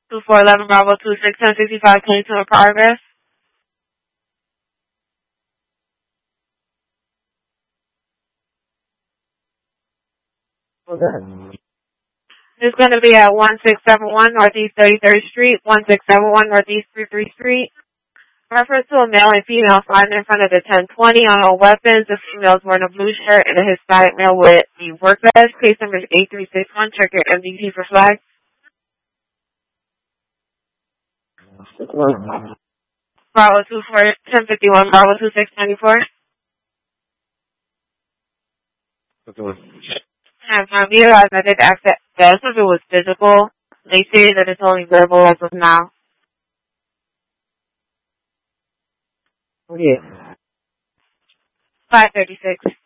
2411 Bravo 26 1065 22 in progress. It's going to be at 1671 Northeast 33rd Street, 1671 Northeast 33rd Street. Reference to a male and female flying in front of the 1020 on all weapons. The female is wearing a blue shirt and a Hispanic male with the work vest. Case number is 8361. Check your MDT for flag. Bravo 24 1051 Bravo 2694. And from here, as I did ask that if it was physical, they say that it's only verbal as of now. Yeah. 536.